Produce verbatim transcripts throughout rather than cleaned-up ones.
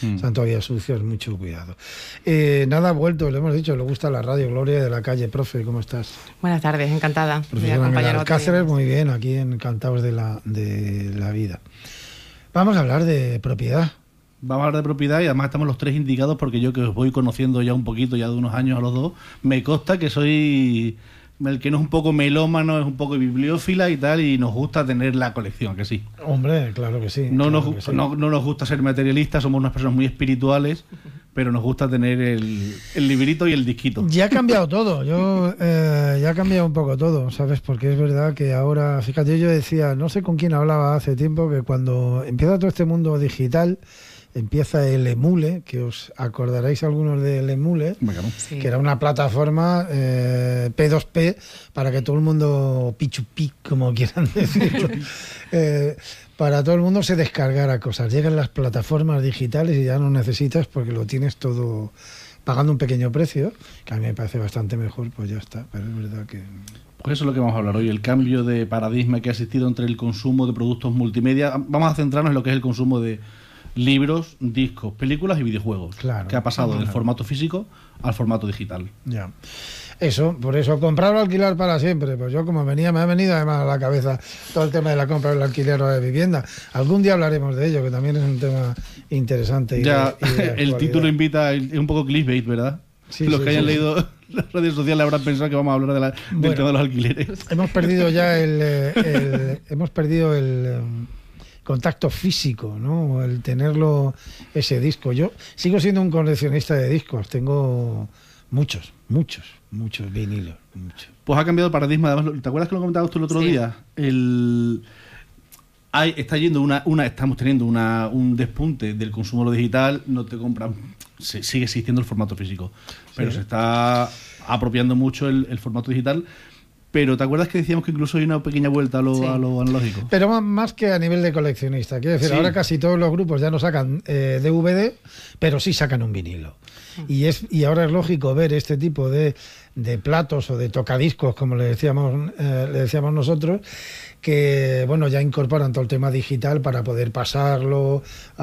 mm. están todavía sucios, mucho cuidado. Eh, nada, ha vuelto, le hemos dicho, le gusta la radio. Gloria de la Calle, profe, ¿cómo estás? Buenas tardes, encantada de Profesora acompañar otro día. Cáceres, muy bien, aquí encantados de la, de la vida. Vamos a hablar de propiedad. Vamos a hablar de propiedad y además estamos los tres indicados porque yo que os voy conociendo ya un poquito, ya de unos años a los dos, me consta que soy el que no es un poco melómano, es un poco bibliófila y tal, y nos gusta tener la colección, que sí. Hombre, claro que sí. No, claro nos, que sí. no, no nos gusta ser materialistas, somos unas personas muy espirituales, pero nos gusta tener el, el librito y el disquito. Ya ha cambiado todo, yo eh, ya ha cambiado un poco todo, ¿sabes? Porque es verdad que ahora, fíjate, yo decía, no sé con quién hablaba hace tiempo, que cuando empieza todo este mundo digital, empieza el Emule, que os acordaréis algunos del Emule, Sí. que era una plataforma eh, P dos P para que todo el mundo, pichupi, como quieran decirlo, eh, para todo el mundo se descargara cosas. Llegan las plataformas digitales y ya no necesitas porque lo tienes todo pagando un pequeño precio, que a mí me parece bastante mejor, pues ya está, pero es verdad que... Pues eso es lo que vamos a hablar hoy, el cambio de paradigma que ha existido entre el consumo de productos multimedia. Vamos a centrarnos en lo que es el consumo de libros, discos, películas y videojuegos, Claro. que ha pasado Claro. del formato físico al formato digital. Ya. Eso, por eso, comprar o alquilar para siempre. Pues yo, como venía, me ha venido además a la cabeza todo el tema de la compra o el alquiler o de vivienda. Algún día hablaremos de ello, que también es un tema interesante. Y Ya, de, y de el actualidad. título invita, es un poco clickbait, ¿verdad? Sí, Los sí, que hayan sí. leído las redes sociales habrán pensado que vamos a hablar de la, del Bueno. tema de los alquileres. Hemos perdido ya el, eh, el- hemos perdido el eh, contacto físico, ¿no? El tenerlo, ese disco. Yo sigo siendo un coleccionista de discos. Tengo muchos, muchos, muchos vinilos, muchos. Pues ha cambiado el paradigma. Además, ¿te acuerdas que lo comentabas tú el otro Sí. día? El... Hay, está yendo una, una, estamos teniendo una, un despunte del consumo de lo digital, no te compran, se- sigue existiendo el formato físico, pero Sí. se está apropiando mucho el, el formato digital. Pero ¿te acuerdas que decíamos que incluso hay una pequeña vuelta a lo, Sí. a lo analógico? Pero más, más que a nivel de coleccionista. Quiero decir, Sí. ahora casi todos los grupos ya no sacan eh, D V D, pero sí sacan un vinilo. Y es y ahora es lógico ver este tipo de, de platos o de tocadiscos, como le decíamos, eh, le decíamos nosotros, que bueno, ya incorporan todo el tema digital para poder pasarlo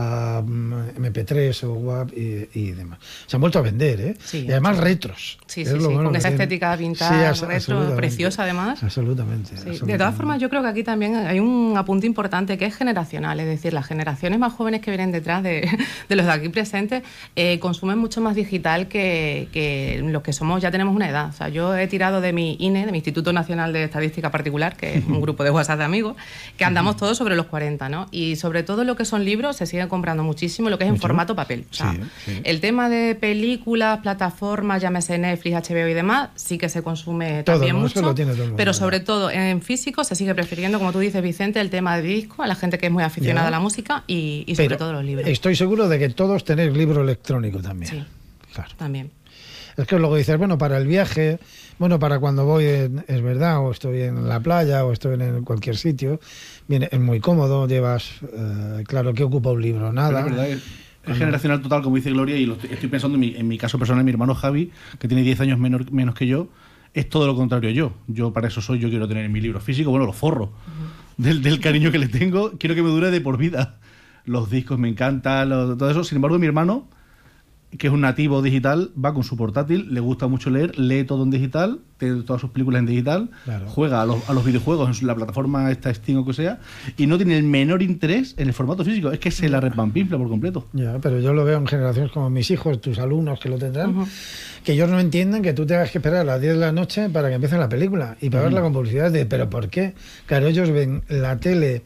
a mm, eme pe tres o W A V y, y demás. Se han vuelto a vender, ¿eh? Sí, y además sí. retros. Sí, Es sí, lo sí, bueno con que esa tiene. estética Sí, vintage, as- retro, absolutamente. preciosa además. Absolutamente. Sí. absolutamente. De todas formas, yo creo que aquí también hay un apunte importante que es generacional, es decir, las generaciones más jóvenes que vienen detrás de, de los de aquí presentes eh, consumen mucho más digital que, que los que somos, ya tenemos una edad. O sea, yo he tirado de mi I N E, de mi Instituto Nacional de Estadística Particular, que es un grupo de WhatsApp de amigos, que andamos todos sobre los cuarenta, ¿no? Y sobre todo lo que son libros se siguen comprando muchísimo, lo que es en Mucho. formato papel. O sea, Sí, sí. el tema de películas, plataformas, llámese Netflix, H B O y demás, sí que se consume Todo, también ¿no? Eso mucho, lo tiene todo el mundo, pero ya. sobre todo en físico se sigue prefiriendo, como tú dices, Vicente, el tema de disco, a la gente que es muy aficionada Ya. a la música y, y sobre Pero todo los libros. Estoy seguro de que todos tenéis libro electrónico también. Sí. Claro. También. Es que luego dices, bueno, para el viaje, bueno, para cuando voy, en- es verdad, o estoy en la playa, o estoy en cualquier sitio, viene, es muy cómodo, llevas, eh, claro, ¿qué ocupa un libro? Pero Nada. es verdad, es, es generacional total, como dice Gloria, y lo estoy, estoy pensando en mi, en mi caso personal, mi hermano Javi, que tiene diez años menor, menos que yo, es todo lo contrario a yo. Yo para eso soy, yo quiero tener en mi libro físico, bueno, lo forro del, del cariño que le tengo, quiero que me dure de por vida. Los discos me encantan, lo- todo eso. Sin embargo, mi hermano, que es un nativo digital, va con su portátil, le gusta mucho leer, lee todo en digital, tiene todas sus películas en digital, Claro. juega a los, a los videojuegos en la plataforma esta Steam o que sea, y no tiene el menor interés en el formato físico. Es que se la repampinfla por completo. Ya, pero yo lo veo en generaciones como mis hijos, tus alumnos que lo tendrán, Ujú. que ellos no entienden que tú tengas que esperar a las diez de la noche para que empiece la película y para verla con publicidad de, ¿pero por qué? Claro, ellos ven la tele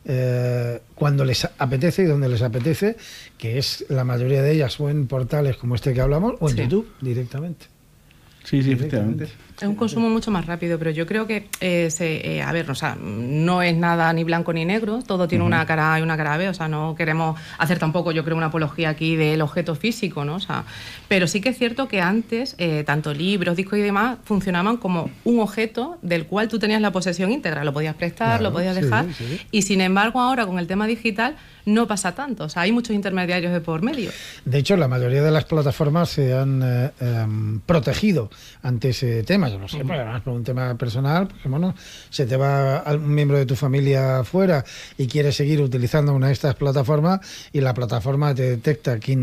eh, cuando les apetece y donde les apetece, que es la mayoría de ellas o en portales como este que hablamos o en Sí. YouTube directamente. Sí, sí, efectivamente. Es un consumo mucho más rápido, pero yo creo que, eh, se, eh, a ver, o sea, no es nada ni blanco ni negro, todo tiene una cara A y una cara B, o sea, no queremos hacer tampoco, yo creo, una apología aquí del objeto físico, ¿no? O sea, pero sí que es cierto que antes, eh, tanto libros, discos y demás, funcionaban como un objeto del cual tú tenías la posesión íntegra, lo podías prestar, Claro, lo podías sí, dejar, sí. y sin embargo ahora con el tema digital no pasa tanto, o sea, hay muchos intermediarios de por medio. De hecho, la mayoría de las plataformas se han eh, em, protegido ante ese tema. Yo lo sé, porque además por un tema personal, porque bueno, se te va a un miembro de tu familia fuera y quieres seguir utilizando una de estas plataformas y la plataforma te detecta quién